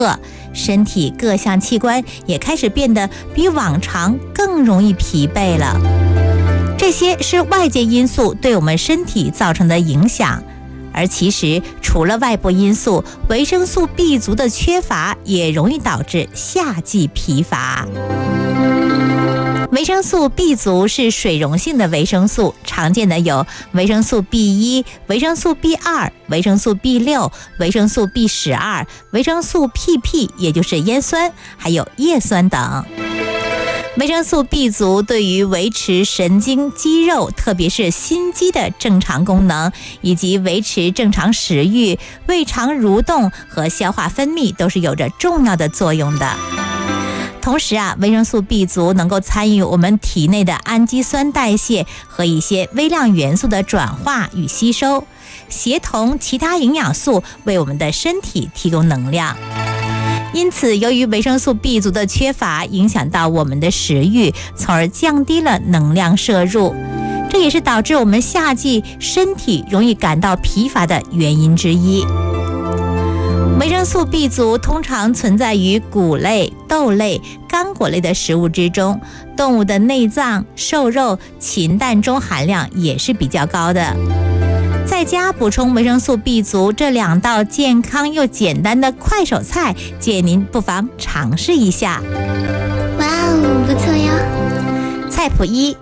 身体各项器官也开始变得比往常更容易疲惫了。这些是外界因素对我们身体造成的影响，而其实除了外部因素，维生素 B 族的缺乏也容易导致夏季疲乏。维生素 B 族是水溶性的维生素，常见的有维生素 B1、维生素 B2、维生素 B6、维生素 B12、维生素 PP， 也就是烟酸，还有叶酸等。维生素 B 族对于维持神经、肌肉，特别是心肌的正常功能，以及维持正常食欲、胃肠蠕动和消化分泌都是有着重要的作用的。同时维生素 B 族能够参与我们体内的氨基酸代谢和一些微量元素的转化与吸收，协同其他营养素为我们的身体提供能量。因此，由于维生素 B 族的缺乏，影响到我们的食欲，从而降低了能量摄入，这也是导致我们夏季身体容易感到疲乏的原因之一。维生素 B 族通常存在于谷类、豆类、干果类的食物之中，动物的内脏、瘦肉、禽蛋中含量也是比较高的。在家补充维生素 B 族这2道健康又简单的快手菜，建议您不妨尝试一下。 哇哦，不错哟。 菜谱1：